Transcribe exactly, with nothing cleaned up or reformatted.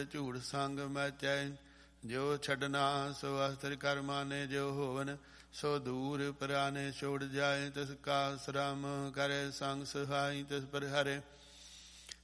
ਝੂਠ ਸੰਗ ਮੈਚੈ ਜੋ ਛੱਡਣਾ ਸੋ ਅਸਤਰ ਕਰ ਮਾਨੇ ਜੋ ਹੋਵਨ ਸੋ ਦੂਰ ਪਰਾਨੇ ਛੋੜ ਜਾਏ ਤਿਸ ਕਾ ਸ੍ਰਮ ਕਰੇ ਸੰਗ ਸਹਾਈ ਤਿਸ ਪਰ ਹਰੇ